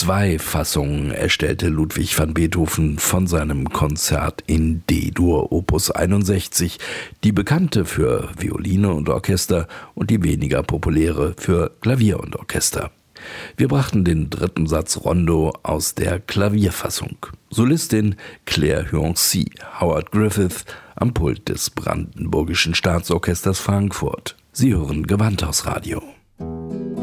2 Fassungen erstellte Ludwig van Beethoven von seinem Konzert in D-Dur Opus 61, die bekannte für Violine und Orchester und die weniger populäre für Klavier und Orchester. Wir brachten den 3. Satz Rondo aus der Klavierfassung. Solistin Claire Huancy, Howard Griffith am Pult des Brandenburgischen Staatsorchesters Frankfurt. Sie hören Gewandhausradio.